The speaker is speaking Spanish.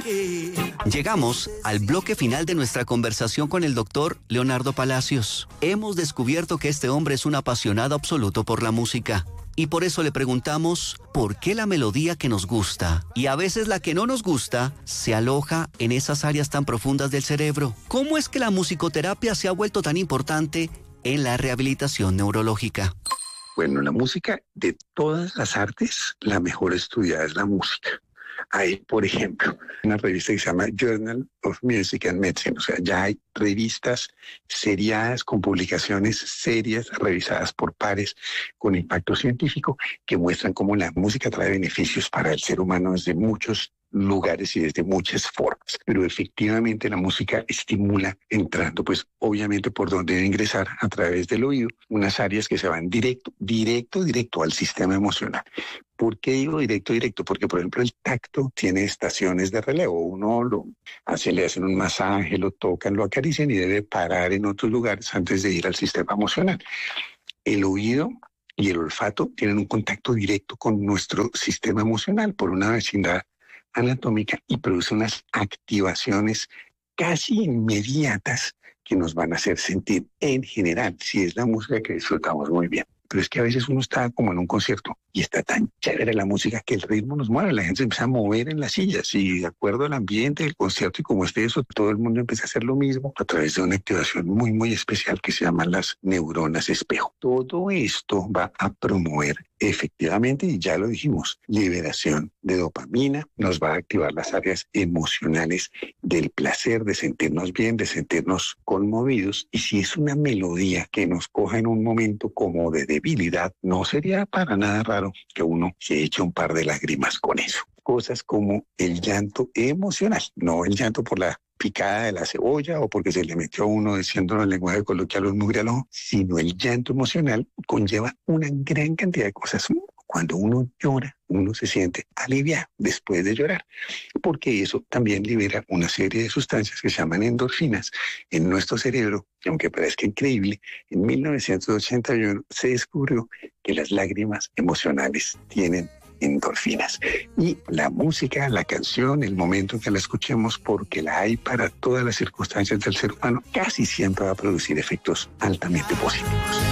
Llegamos al bloque final de nuestra conversación con el doctor Leonardo Palacios. Hemos descubierto que este hombre es un apasionado absoluto por la música. Y por eso le preguntamos por qué la melodía que nos gusta y a veces la que no nos gusta se aloja en esas áreas tan profundas del cerebro. ¿Cómo es que la musicoterapia se ha vuelto tan importante en la rehabilitación neurológica? Bueno, la música, de todas las artes, la mejor estudiada es la música. Hay, por ejemplo, una revista que se llama Journal of Music and Medicine. O sea, ya hay revistas seriadas con publicaciones serias, revisadas por pares, con impacto científico, que muestran cómo la música trae beneficios para el ser humano desde muchos lugares y desde muchas formas. Pero efectivamente la música estimula, entrando pues obviamente por donde debe ingresar, a través del oído, unas áreas que se van directo al sistema emocional. ¿Por qué digo directo? Porque, por ejemplo, el tacto tiene estaciones de relevo. Uno le hacen un masaje, lo tocan, lo acarician y debe parar en otros lugares antes de ir al sistema emocional. El oído y el olfato tienen un contacto directo con nuestro sistema emocional por una vecindad anatómica y produce unas activaciones casi inmediatas que nos van a hacer sentir, en general, si es la música que disfrutamos muy bien. Pero es que a veces uno está como en un concierto y está tan chévere la música que el ritmo nos mueve, la gente se empieza a mover en las sillas y de acuerdo al ambiente del concierto y como esté eso, todo el mundo empieza a hacer lo mismo a través de una activación muy, muy especial que se llaman las neuronas espejo. Todo esto va a promover efectivamente, y ya lo dijimos, liberación de dopamina, nos va a activar las áreas emocionales del placer, de sentirnos bien, de sentirnos conmovidos. Y si es una melodía que nos coja en un momento como de debilidad, no sería para nada raro que uno se eche un par de lágrimas con eso. Cosas como el llanto emocional, no el llanto por la picada de la cebolla o porque se le metió a uno, diciéndolo en lenguaje coloquial, un mugre al ojo, sino el llanto emocional conlleva una gran cantidad de cosas. Cuando uno llora, uno se siente aliviado después de llorar, porque eso también libera una serie de sustancias que se llaman endorfinas en nuestro cerebro. Y aunque parezca increíble, en 1981 se descubrió que las lágrimas emocionales tienen endorfinas. Y la música, la canción, el momento en que la escuchemos, porque la hay para todas las circunstancias del ser humano, casi siempre va a producir efectos altamente positivos.